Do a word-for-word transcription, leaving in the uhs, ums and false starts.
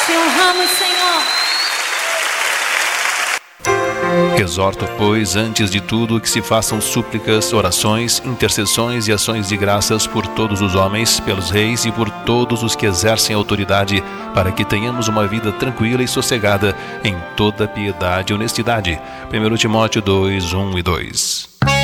Te honramos, Senhor. Exorto, pois, antes de tudo, que se façam súplicas, orações, intercessões e ações de graças por todos os homens, pelos reis e por todos os que exercem autoridade, para que tenhamos uma vida tranquila e sossegada em toda piedade e honestidade. primeiro Timóteo dois, um e dois.